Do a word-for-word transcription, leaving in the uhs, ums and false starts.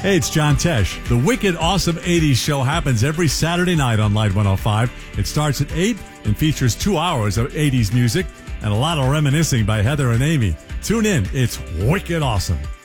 Hey, it's John Tesh. The Wicked Awesome eighties show happens every Saturday night on Light one oh five. It starts at eight and features two hours of eighties music and a lot of reminiscing by Heather and Amy. Tune in. It's wicked awesome.